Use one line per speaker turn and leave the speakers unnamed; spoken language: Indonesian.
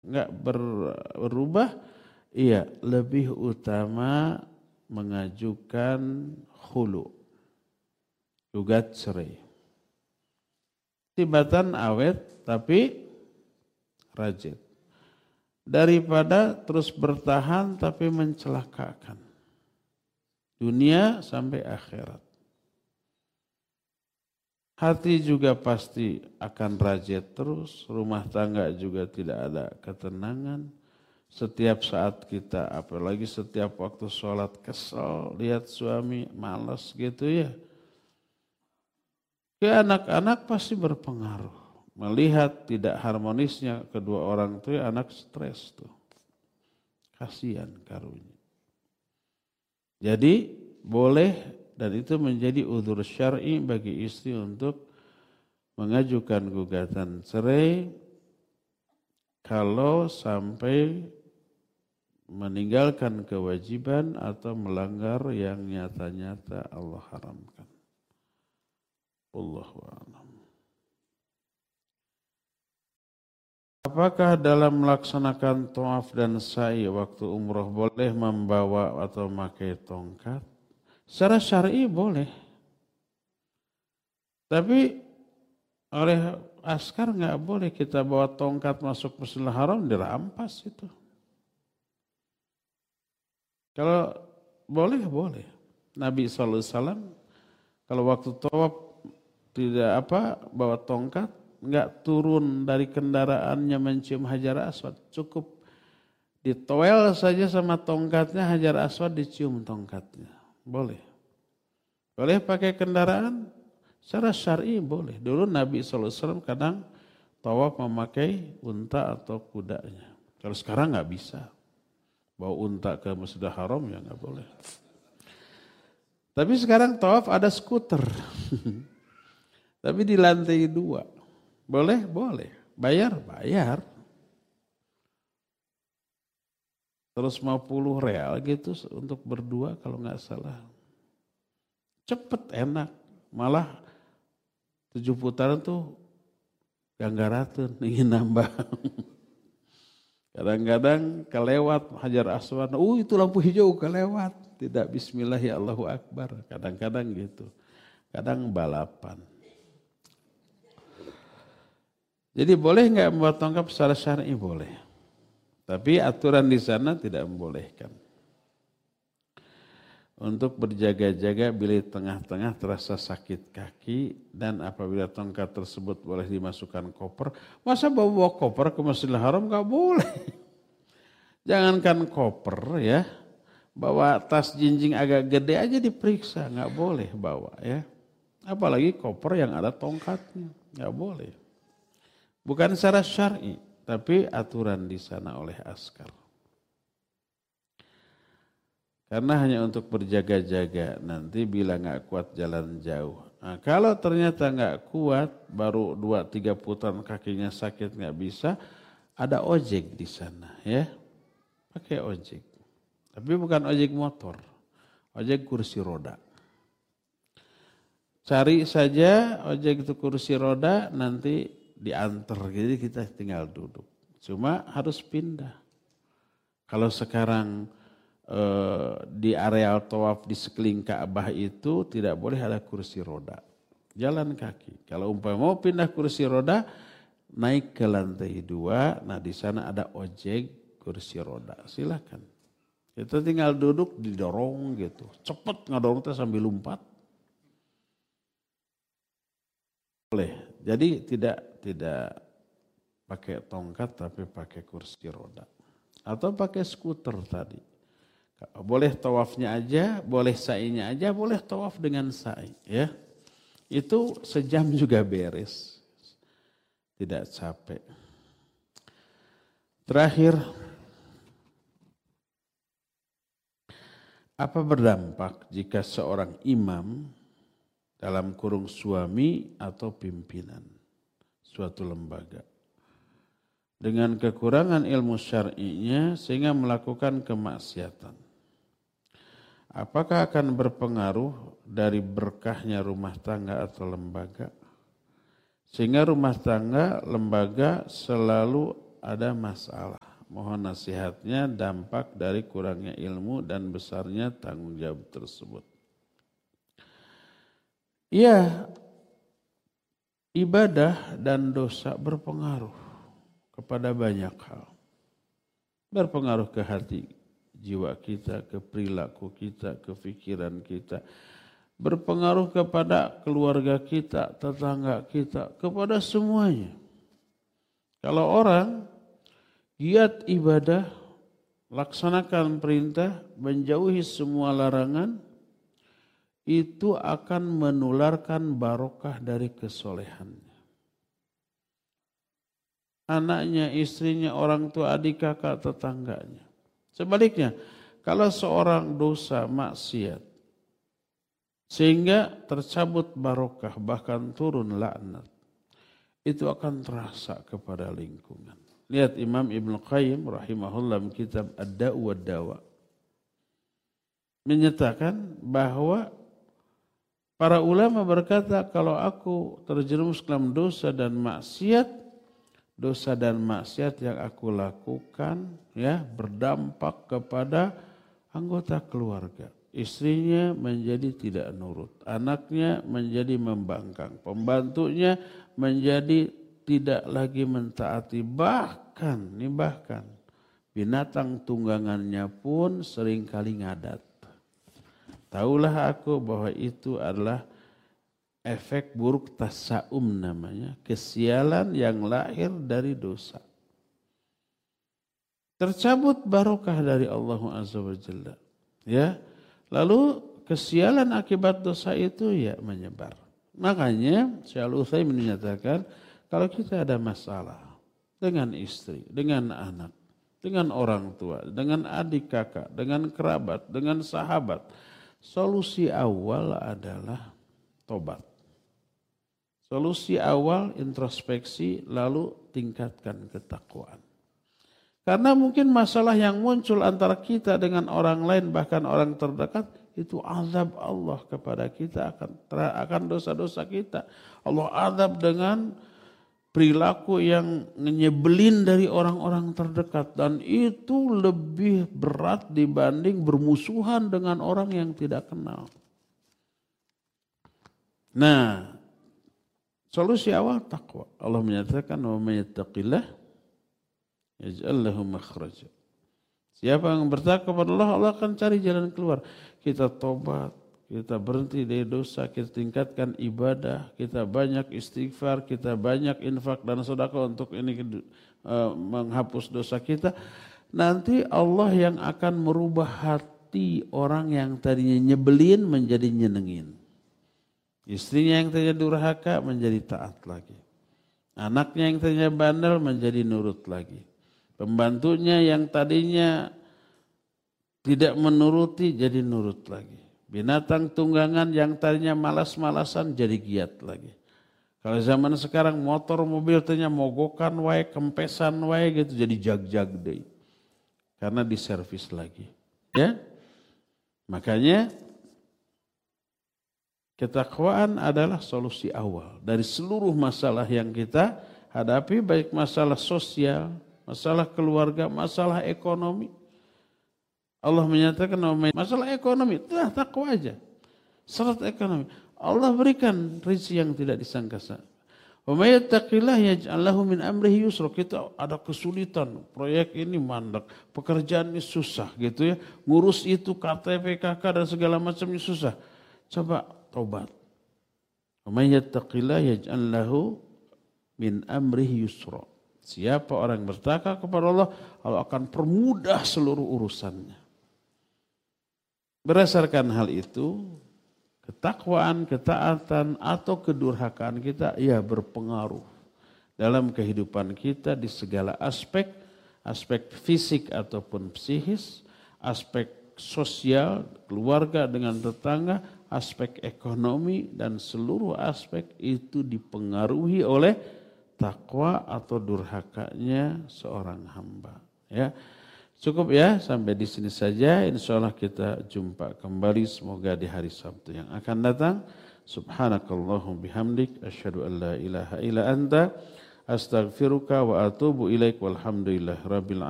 enggak berubah, iya lebih utama mengajukan khulu, gugat cerai. Tibatan awet tapi rajin. Daripada terus bertahan tapi mencelakakan dunia sampai akhirat. Hati juga pasti akan rajet terus, rumah tangga juga tidak ada ketenangan. Setiap saat kita, apalagi setiap waktu sholat kesel, lihat suami malas gitu ya. Ke anak-anak pasti berpengaruh. Melihat tidak harmonisnya kedua orang tua, anak stres tuh. Kasihan karunya. Jadi boleh dan itu menjadi udzur syar'i bagi istri untuk mengajukan gugatan cerai kalau sampai meninggalkan kewajiban atau melanggar yang nyata-nyata Allah haramkan. Allahu a'lam. Apakah dalam melaksanakan tawaf dan sa'i waktu umroh boleh membawa atau memakai tongkat? Secara syar'i boleh. Tapi oleh askar nggak boleh kita bawa tongkat masuk Masjidil Haram, dirampas itu. Kalau boleh, boleh. Nabi SAW kalau waktu tawaf tidak bawa tongkat, nggak turun dari kendaraannya mencium Hajar Aswad, cukup ditoel saja sama tongkatnya, Hajar Aswad dicium tongkatnya, boleh. Boleh pakai kendaraan, secara syar'i boleh. Dulu Nabi SAW kadang tawaf memakai unta atau kudanya. Kalau sekarang nggak bisa, bawa unta ke Masjidil Haram ya nggak boleh. Tapi sekarang tawaf ada skuter, tapi di lantai 2. Boleh? Boleh. Bayar? Bayar. Terus 50 real gitu untuk berdua kalau nggak salah. Cepet, enak. Malah 7 putaran tuh ganggaratun, ingin nambah. Kadang-kadang kelewat Hajar Aswad. Itu lampu hijau kelewat. Tidak bismillah ya Allahu Akbar. Kadang-kadang gitu. Kadang balapan. Jadi boleh nggak membuat tongkat secara syar'i? Boleh. Tapi aturan di sana tidak membolehkan. Untuk berjaga-jaga bila di tengah-tengah terasa sakit kaki dan apabila tongkat tersebut boleh dimasukkan koper. Masa bawa koper ke Masjidil Haram? Nggak boleh. Jangankan koper ya. Bawa tas jinjing agak gede aja diperiksa. Nggak boleh bawa ya. Apalagi koper yang ada tongkatnya. Nggak boleh. Bukan secara syar'i, tapi aturan di sana oleh askar. Karena hanya untuk berjaga-jaga, nanti bila nggak kuat jalan jauh. Nah, kalau ternyata nggak kuat, baru 2-3 putaran kakinya sakit nggak bisa, ada ojek di sana ya, pakai ojek. Tapi bukan ojek motor, ojek kursi roda. Cari saja ojek itu kursi roda, nanti diantar, jadi kita tinggal duduk. Cuma harus pindah. Kalau sekarang di areal tawaf di sekeliling Ka'bah itu tidak boleh ada kursi roda. Jalan kaki. Kalau mau pindah kursi roda, naik ke lantai 2. Nah di sana ada ojek kursi roda. Silakan. Kita tinggal duduk didorong gitu. Cepet ngadorongnya sambil lompat. Boleh. Jadi tidak pakai tongkat tapi pakai kursi roda. Atau pakai skuter tadi. Boleh tawafnya aja, boleh sa'inya aja, boleh tawaf dengan sa'i. Ya. Itu sejam juga beres. Tidak capek. Terakhir, apa berdampak jika seorang imam dalam kurung suami atau pimpinan suatu lembaga dengan kekurangan ilmu syar'inya sehingga melakukan kemaksiatan? Apakah akan berpengaruh dari berkahnya rumah tangga atau lembaga? Sehingga rumah tangga, lembaga selalu ada masalah. Mohon nasihatnya, dampak dari kurangnya ilmu dan besarnya tanggung jawab tersebut. Ya, ibadah dan dosa berpengaruh kepada banyak hal. Berpengaruh ke hati jiwa kita, ke perilaku kita, ke pikiran kita. Berpengaruh kepada keluarga kita, tetangga kita, kepada semuanya. Kalau orang giat ibadah, laksanakan perintah, menjauhi semua larangan, itu akan menularkan barokah dari kesolehannya. Anaknya, istrinya, orang tua, adik, kakak, tetangganya. Sebaliknya, kalau seorang dosa maksiat, sehingga tercabut barokah, bahkan turun laknat, itu akan terasa kepada lingkungan. Lihat Imam Ibnu Qayyim rahimahullah kitab Ad-Da' wad-Dawa menyatakan bahwa para ulama berkata, kalau aku terjerumus dalam dosa dan maksiat yang aku lakukan ya berdampak kepada anggota keluarga. Istrinya menjadi tidak nurut, anaknya menjadi membangkang, pembantunya menjadi tidak lagi mentaati, bahkan binatang tunggangannya pun seringkali ngadat. Tahulah aku bahwa itu adalah efek buruk tasa'um namanya, kesialan yang lahir dari dosa. Tercabut barokah dari Allah Azza wa Jalla. Ya. Lalu kesialan akibat dosa itu ya menyebar. Makanya Syekh Al-Utsaimin menyatakan kalau kita ada masalah dengan istri, dengan anak, dengan orang tua, dengan adik kakak, dengan kerabat, dengan sahabat, solusi awal adalah tobat. Solusi awal introspeksi lalu tingkatkan ketakwaan. Karena mungkin masalah yang muncul antara kita dengan orang lain bahkan orang terdekat itu azab Allah kepada kita akan dosa-dosa kita. Allah azab dengan perilaku yang nyebelin dari orang-orang terdekat dan itu lebih berat dibanding bermusuhan dengan orang yang tidak kenal. Nah, solusi awal takwa. Allah menyatakan wa may yattaqillah yaj'al lahu makhraja. Siapa yang bertakwa kepada Allah, Allah akan cari jalan keluar. Kita tobat, kita berhenti dari dosa, kita tingkatkan ibadah, kita banyak istighfar, kita banyak infak dan sedekah untuk ini menghapus dosa kita. Nanti Allah yang akan merubah hati orang yang tadinya nyebelin menjadi nyenengin. Istrinya yang tadinya durhaka menjadi taat lagi. Anaknya yang tadinya bandel menjadi nurut lagi. Pembantunya yang tadinya tidak menuruti jadi nurut lagi. Binatang tunggangan yang tadinya malas-malasan jadi giat lagi. Kalau zaman sekarang motor mobil tadinya mogokan wae, kempesan wae gitu jadi jag-jag deh. Karena diservis lagi. Ya. Makanya ketakwaan adalah solusi awal dari seluruh masalah yang kita hadapi, baik masalah sosial, masalah keluarga, masalah ekonomi. Allah menyatakan masalah ekonomi, itulah takwa aja. Syarat ekonomi. Allah berikan rezeki yang tidak disangka-sangka. Wa may yattaqillah yaj'al lahu min amrihi yusra. Kita ada kesulitan, proyek ini mandek, pekerjaan ini susah gitu ya. Ngurus itu KTP, KK dan segala macamnya susah. Coba tobat. Wa may yattaqillah yaj'al lahu min amrihi yusra. Siapa orang yang bertakwa kepada Allah, Allah akan permudah seluruh urusannya. Berdasarkan hal itu, ketakwaan, ketaatan atau kedurhakaan kita ya berpengaruh dalam kehidupan kita di segala aspek, aspek fisik ataupun psikis, aspek sosial, keluarga dengan tetangga, aspek ekonomi dan seluruh aspek itu dipengaruhi oleh takwa atau durhakanya seorang hamba. Ya, cukup ya sampai di sini saja. Insya Allah kita jumpa kembali semoga di hari Sabtu yang akan datang. Subhanakallahum bihamdik. Asyhadu an la ilaha illa anta. Astaghfiruka wa atubu ilaik walhamdulillah rabbil